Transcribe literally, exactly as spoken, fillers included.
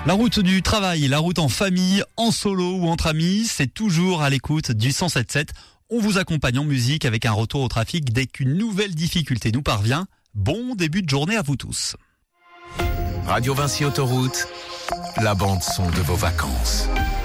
La route du travail, la route en famille, en solo ou entre amis, c'est toujours à l'écoute du cent sept sept. On vous accompagne en musique avec un retour au trafic dès qu'une nouvelle difficulté nous parvient. Bon début de journée à vous tous. Radio Vinci Autoroute, la bande son de vos vacances.